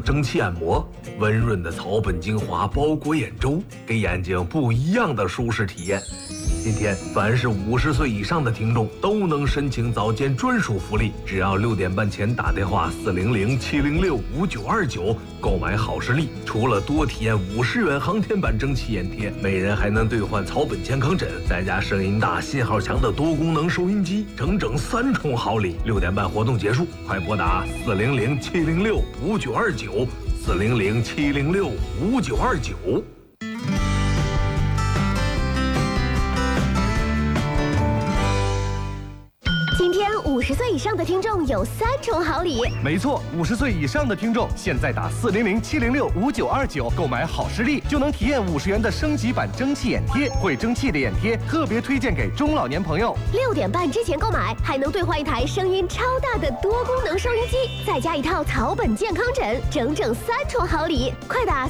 蒸汽按摩，温润的草本精华包裹眼周，给眼睛不一样的舒适体验。今天，凡是50岁以上的听众都能申请早间专属福利，只要6点半前打电话400-706-5929购买好视力，除了多体验50元航天版蒸汽眼贴，每人还能兑换草本健康枕，再加声音大、信号强的多功能收音机，整整3重好礼。6点半活动结束，快拨打400-706-5929，400-706-5929。 今天50岁以上的听众有3重好礼。 没错，50岁以上的听众现在打400-706-5929购买好视力，就能体验50元的升级版蒸汽眼贴。会蒸汽的眼贴特别推荐给中老年朋友。 6点半之前购买，还能兑换一台声音超大的多功能收音机，再加一套草本健康枕，整整3重好礼。快打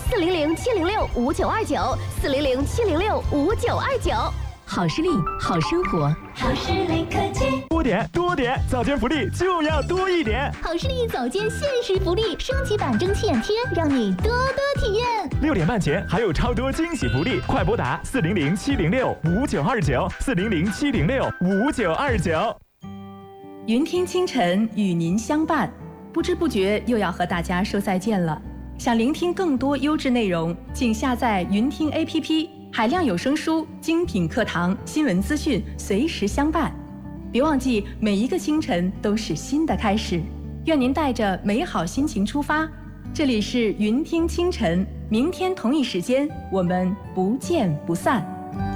400-706-5929，400-706-5929。 好视力，好生活， 好视力科技。 多点，早间福利就要多一点。 好视力早间限时福利，升级版蒸汽眼贴，让你多多体验。 6点半前还有超多惊喜福利，快拨打400-706-5929，400-706-5929。 云听清晨与您相伴，不知不觉又要和大家说再见了。想聆听更多优质内容，请下载云听 APP。海量有声书、精品课堂、新闻资讯，随时相伴。别忘记，每一个清晨都是新的开始。愿您带着美好心情出发。这里是云听清晨，明天同一时间，我们不见不散。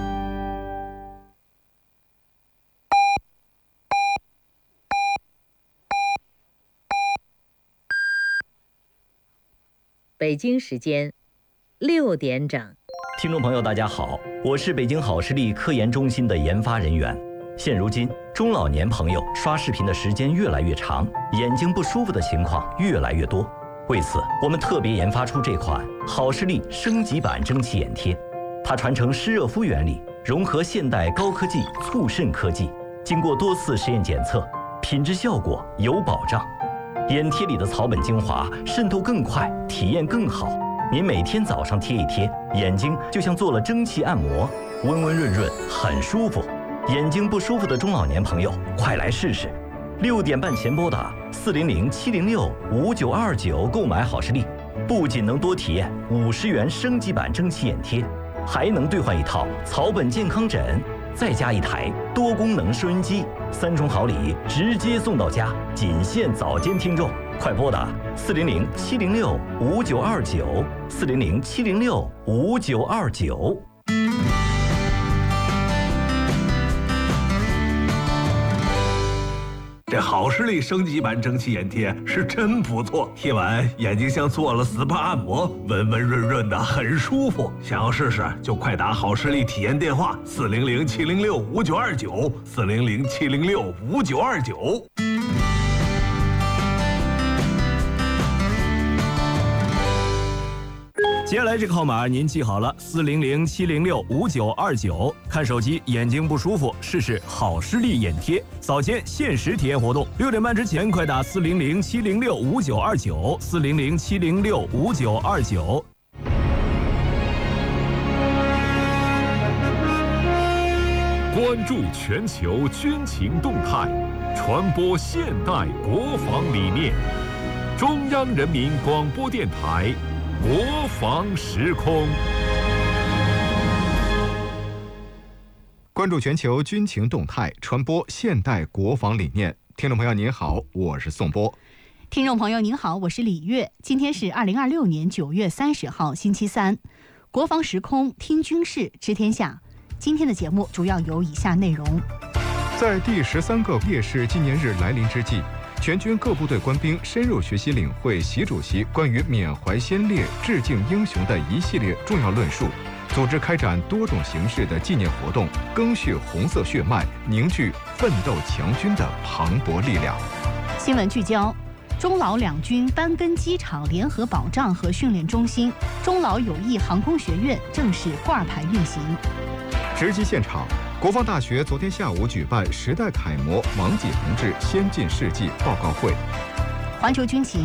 北京时间6点整。 听众朋友，大家好，我是北京好视力科研中心的研发人员。现如今，中老年朋友刷视频的时间越来越长，眼睛不舒服的情况越来越多。为此，我们特别研发出这款好视力升级版蒸汽眼贴。它传承湿热敷原理，融合现代高科技促渗科技，经过多次实验检测，品质效果有保障。眼贴里的草本精华渗透更快，体验更好。您每天早上贴一贴，眼睛就像做了蒸汽按摩，温温润润，很舒服。眼睛不舒服的中老年朋友，快来试试。6点半前拨打400-706-5929购买好视力，不仅能多体验50元升级版蒸汽眼贴，还能兑换一套草本健康枕，再加一台多功能收音机，3重好礼直接送到家，仅限早间听众。快拨打400-706-5929，400-706-5929。 这好视力升级版蒸汽眼贴是真不错，贴完眼睛像做了 SPA 按摩，温温润润的，很舒服。想要试试就快打好视力体验电话400-706-5929，400-706-5929。 接下来这个号码您记好了，400-706-5929。看手机眼睛不舒服，试试好视力眼贴，早间限时体验活动。6点半之前快打400-706-5929，400-706-5929。 关注全球军情动态，传播现代国防理念。中央人民广播电台国防时空。 关注全球军情动态，传播现代国防理念。听众朋友您好，我是宋波。 听众朋友您好，我是李月。今天是2026年9月30号星期三，国防时空听军事知天下。今天的节目主要有以下内容。 在第13个烈士纪念日来临之际，全军各部队官兵深入学习领会习主席关于缅怀先烈、致敬英雄的一系列重要论述，组织开展多种形式的纪念活动，赓续红色血脉，凝聚奋斗强军的磅礴力量。 新闻聚焦：中老两军班根机场联合保障和训练中心、中老友谊航空学院正式挂牌运行。 直击现场，国防大学昨天下午举办时代楷模王济同志先进事迹报告会。 环球军情，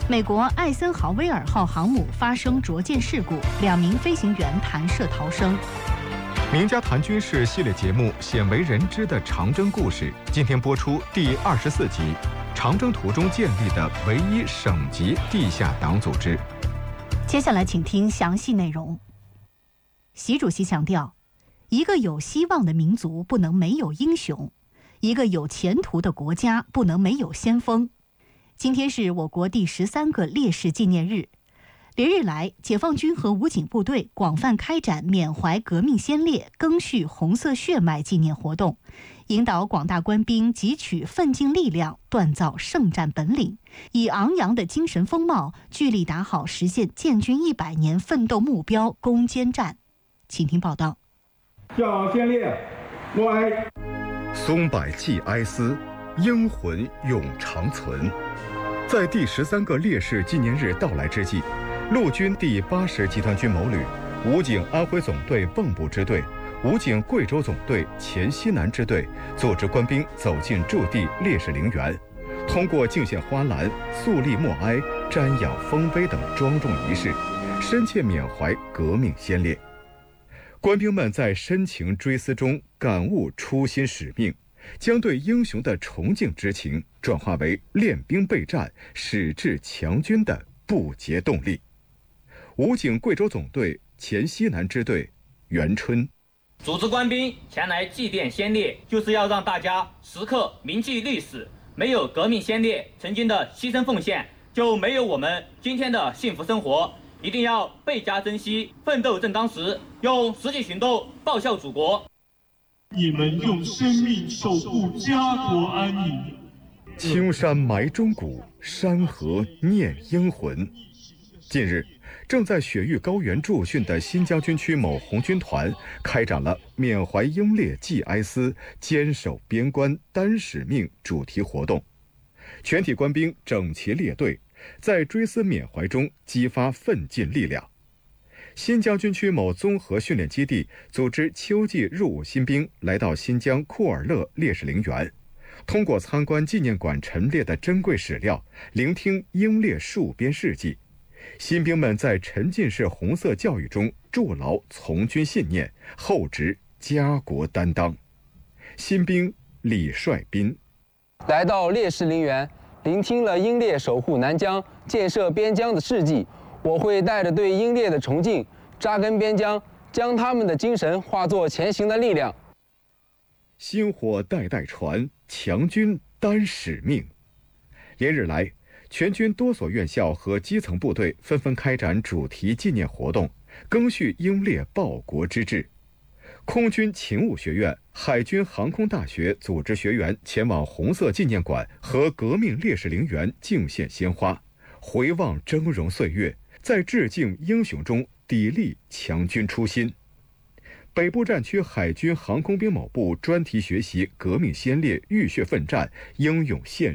美国艾森豪威尔号航母发生着舰事故，2名飞行员弹射逃生。 名家谈军事系列节目《鲜为人知的长征故事》今天播出第24集，长征途中建立的唯一省级地下党组织。 接下来请听详细内容。习主席强调，一个有希望的民族不能没有英雄，一个有前途的国家不能没有先锋。今天是我国第13个烈士纪念日，连日来，解放军和武警部队广泛开展缅怀革命先烈、赓续红色血脉纪念活动，引导广大官兵汲取奋进力量，锻造胜战本领，以昂扬的精神风貌，聚力打好实现建军100年奋斗目标攻坚战。请听报道。 叫好先烈，默哀。 松柏祭哀思，英魂永长存。在第13个烈士纪念日到来之际，陆军第80集团军某旅、武警安徽总队蚌埠支队、武警贵州总队黔西南支队组织官兵走进驻地烈士陵园，通过敬献花篮、肃立默哀、瞻仰丰碑等庄重仪式，深切缅怀革命先烈。官兵们在深情追思中感悟初心使命，将对英雄的崇敬之情转化为练兵备战、矢志强军的不竭动力。武警贵州总队黔西南支队袁春， 组织官兵前来祭奠先烈，就是要让大家时刻铭记历史，没有革命先烈曾经的牺牲奉献，就没有我们今天的幸福生活。一定要倍加珍惜，奋斗正当时，用实际行动报效祖国。 你们用生命守护家国安宁。 青山埋忠骨，山河念英魂。近日，正在雪域高原驻训的新疆军区某红军团开展了缅怀英烈祭哀思、坚守边关担使命主题活动。全体官兵整齐列队，在追思缅怀中激发奋进力量。新疆军区某综合训练基地组织秋季入伍新兵来到新疆库尔勒烈士陵园，通过参观纪念馆陈列的珍贵史料，聆听英烈戍边事迹。新兵们在沉浸式红色教育中筑牢从军信念，厚植家国担当。新兵李帅斌来到烈士陵园，聆听了英烈守护南疆、建设边疆的事迹，我会带着对英烈的崇敬，扎根边疆，将他们的精神化作前行的力量。 薪火代代传，强军担使命。连日来，全军多所院校和基层部队纷纷开展主题纪念活动，赓续英烈报国之志。空军勤务学院、海军航空大学组织学员前往红色纪念馆和革命烈士陵园敬献鲜花，回望峥嵘岁月，在致敬英雄中砥砺强军初心。北部战区海军航空兵某部专题学习革命先烈浴血奋战、英勇献